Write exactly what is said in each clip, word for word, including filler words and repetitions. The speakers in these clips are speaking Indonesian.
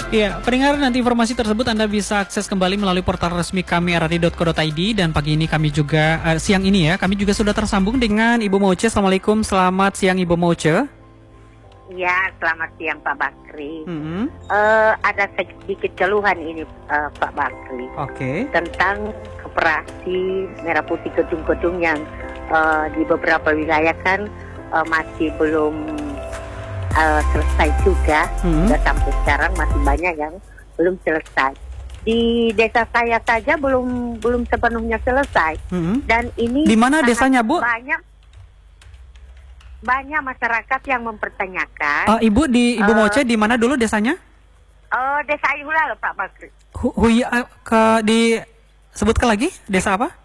Iya, pendengar, nanti informasi tersebut Anda bisa akses kembali melalui portal resmi kami r r i dot co dot i d, dan pagi ini kami juga, uh, siang ini ya, kami juga sudah tersambung dengan Ibu Moce. Assalamualaikum, selamat siang Ibu Moce. Ya, selamat siang Pak Bakri. Mm-hmm. uh, Ada sedikit keluhan ini uh, Pak Bakri. Oke. Okay. Tentang koperasi Merah Putih Kedung-Kedung yang uh, di beberapa wilayah kan uh, masih belum Uh, selesai juga, hmm. dan sampai sekarang masih banyak yang belum selesai. Di desa saya saja belum belum sepenuhnya selesai. Hmm. Dan ini di mana desanya, Bu? Banyak banyak masyarakat yang mempertanyakan. Uh, Ibu di Ibu uh, Moce di mana dulu desanya? Uh, desa Ihula loh Pak Bakri. Huya uh, ke di sebutkan lagi desa apa?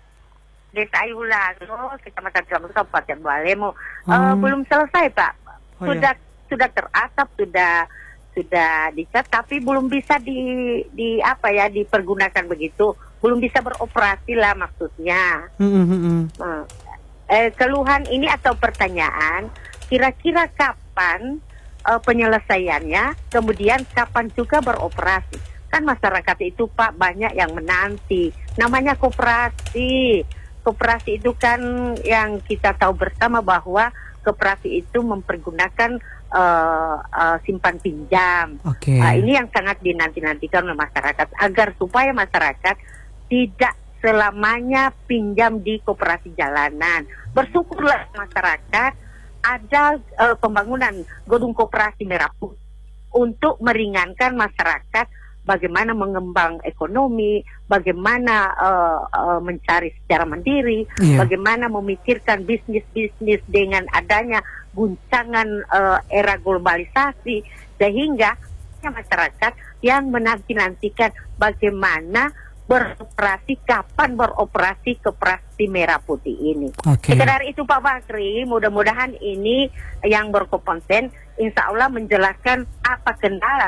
Desa Ihula, oh, Kecamatan Kabupaten Balemo. Uh, hmm. Belum selesai Pak. Oh, sudah iya. sudah terasap, sudah sudah dicat, tapi belum bisa di di apa ya dipergunakan begitu, belum bisa beroperasi lah maksudnya. Mm-hmm. Nah, eh, keluhan ini atau pertanyaan, kira-kira kapan eh, penyelesaiannya, kemudian kapan juga beroperasi? Kan masyarakat itu Pak banyak yang menanti, namanya koperasi. Koperasi itu kan yang kita tahu bersama bahwa koperasi itu mempergunakan uh, uh, simpan pinjam. Okay. Uh, ini yang sangat dinanti-nantikan oleh masyarakat agar supaya masyarakat tidak selamanya pinjam di koperasi jalanan. Bersyukurlah masyarakat ada uh, pembangunan gedung koperasi Merah Putih untuk meringankan masyarakat, bagaimana mengembang ekonomi, bagaimana uh, uh, mencari secara mandiri, yeah. bagaimana memikirkan bisnis-bisnis dengan adanya guncangan uh, era globalisasi, sehingga masyarakat yang menanti-nantikan bagaimana beroperasi, kapan beroperasi koperasi Merah Putih ini. Okay. Sekedar itu Pak Bakri, mudah-mudahan ini yang berkompeten, insya Allah menjelaskan apa kendala,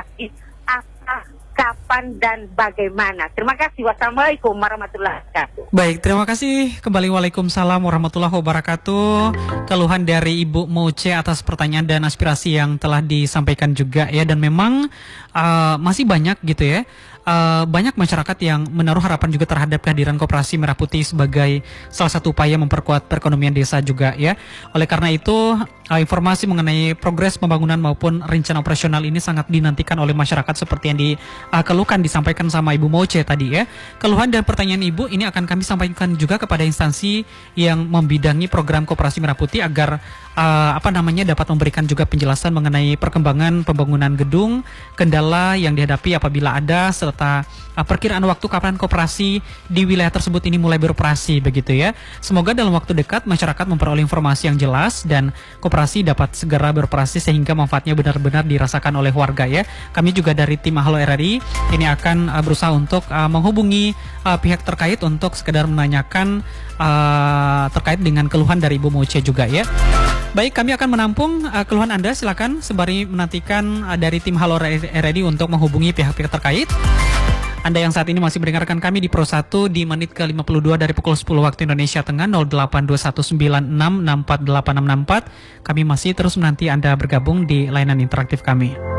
apa kapan dan bagaimana. Terima kasih. Wassalamualaikum warahmatullahi wabarakatuh. Baik, terima kasih. Kembali waalaikumsalam warahmatullahi wabarakatuh. Keluhan dari Ibu Moce atas pertanyaan dan aspirasi yang telah disampaikan juga ya. Dan memang uh, masih banyak gitu ya. Uh, banyak masyarakat yang menaruh harapan juga terhadap kehadiran Koperasi Merah Putih sebagai salah satu upaya memperkuat perekonomian desa juga ya. Oleh karena itu uh, informasi mengenai progres pembangunan maupun rencana operasional ini sangat dinantikan oleh masyarakat seperti yang dikeluhkan, uh, disampaikan sama Ibu Moce tadi ya. Keluhan dan pertanyaan Ibu ini akan kami sampaikan juga kepada instansi yang membidangi program Koperasi Merah Putih agar uh, apa namanya dapat memberikan juga penjelasan mengenai perkembangan pembangunan gedung, kendala yang dihadapi apabila ada, serta Uh, perkiraan waktu kapan koperasi di wilayah tersebut ini mulai beroperasi begitu ya. Semoga dalam waktu dekat masyarakat memperoleh informasi yang jelas dan koperasi dapat segera beroperasi sehingga manfaatnya benar-benar dirasakan oleh warga ya. Kami juga dari tim Halo R R I ini akan uh, berusaha untuk uh, menghubungi uh, pihak terkait untuk sekedar menanyakan uh, terkait dengan keluhan dari Ibu Moce juga ya. Baik, kami akan menampung uh, keluhan Anda. Silakan sembari menantikan uh, dari tim Halo R R I untuk menghubungi pihak-pihak terkait. Anda yang saat ini masih mendengarkan kami di Pro satu di menit ke lima puluh dua dari pukul sepuluh waktu Indonesia Tengah, nol delapan dua satu sembilan enam enam empat delapan enam enam empat. Kami masih terus menanti Anda bergabung di layanan interaktif kami.